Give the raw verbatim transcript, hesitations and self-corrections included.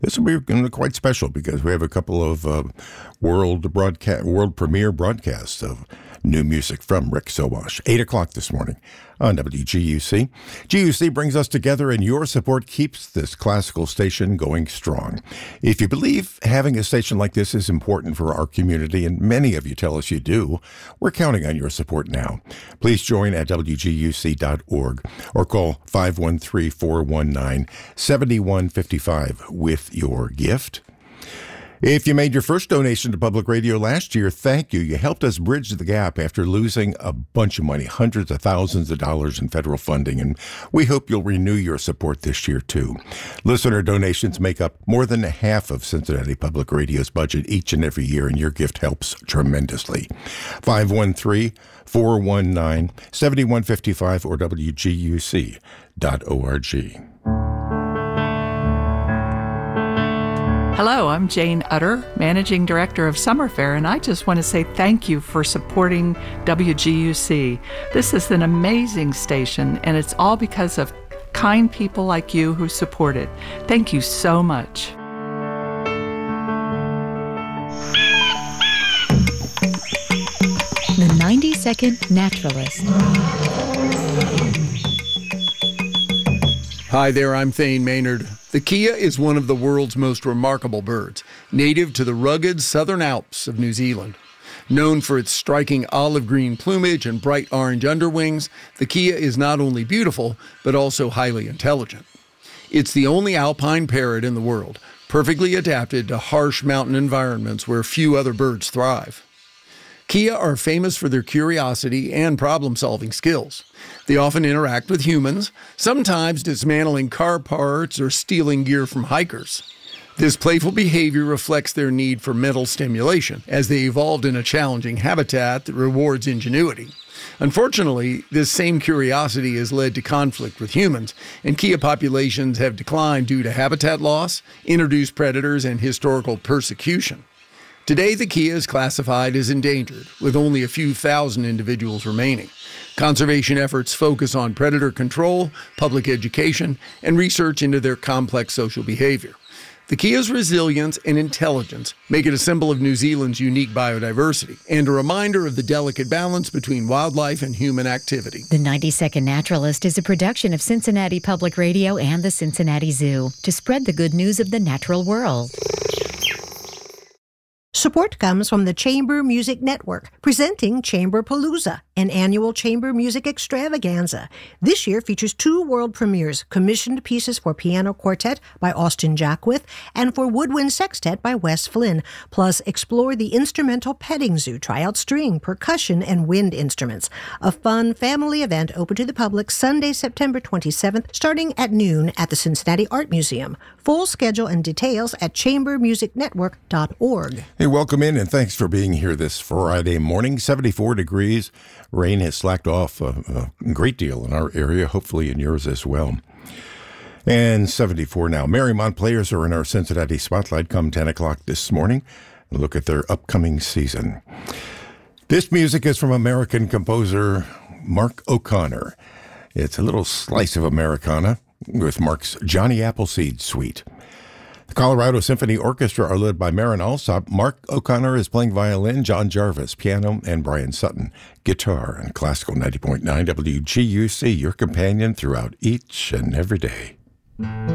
This will be quite special because we have a couple of uh, world broadcast, world premiere broadcasts of new music from Rick Sowash. eight o'clock this morning on W G U C. G U C brings us together, and your support keeps this classical station going strong. If you believe having a station like this is important for our community, and many of you tell us you do, we're counting on your support now. Please join at W G U C dot org or call five one three, four one nine, seven one five five with your gift. If you made your first donation to public radio last year, thank you. You helped us bridge the gap after losing a bunch of money, hundreds of thousands of dollars in federal funding, and we hope you'll renew your support this year, too. Listener donations make up more than half of Cincinnati Public Radio's budget each and every year, and your gift helps tremendously. five one three, four one nine, seven one five five or W G U C dot org. Hello, I'm Jane Utter, Managing Director of Summer Fair, and I just want to say thank you for supporting W G U C. This is an amazing station, and it's all because of kind people like you who support it. Thank you so much. The ninety-second Naturalist. Hi there, I'm Thane Maynard. The kea is one of the world's most remarkable birds, native to the rugged southern Alps of New Zealand. Known for its striking olive green plumage and bright orange underwings, the kea is not only beautiful, but also highly intelligent. It's the only alpine parrot in the world, perfectly adapted to harsh mountain environments where few other birds thrive. Kea are famous for their curiosity and problem-solving skills. They often interact with humans, sometimes dismantling car parts or stealing gear from hikers. This playful behavior reflects their need for mental stimulation, as they evolved in a challenging habitat that rewards ingenuity. Unfortunately, this same curiosity has led to conflict with humans, and kea populations have declined due to habitat loss, introduced predators, and historical persecution. Today, the kea is classified as endangered, with only a few thousand individuals remaining. Conservation efforts focus on predator control, public education, and research into their complex social behavior. The kea's resilience and intelligence make it a symbol of New Zealand's unique biodiversity and a reminder of the delicate balance between wildlife and human activity. The ninety-second Naturalist is a production of Cincinnati Public Radio and the Cincinnati Zoo to spread the good news of the natural world. Support comes from the Chamber Music Network, presenting Chamberpalooza, an annual chamber music extravaganza. This year features two world premieres, commissioned pieces for piano quartet by Austin Jackwith and for woodwind sextet by Wes Flynn. Plus, explore the instrumental petting zoo, try out string, percussion, and wind instruments. A fun family event open to the public Sunday, September twenty-seventh, starting at noon at the Cincinnati Art Museum. Full schedule and details at chamber music network dot org. Hey, welcome in, and thanks for being here this Friday morning. seventy-four degrees. Rain has slacked off a, a great deal in our area, hopefully in yours as well. And seventy-four now. Marymount players are in our Cincinnati Spotlight come ten o'clock this morning. Look at their upcoming season. This music is from American composer Mark O'Connor. It's a little slice of Americana with Mark's Johnny Appleseed Suite. The Colorado Symphony Orchestra are led by Marin Alsop. Mark O'Connor is playing violin, John Jarvis, piano, and Brian Sutton, guitar. And Classical ninety point nine W G U C, your companion throughout each and every day.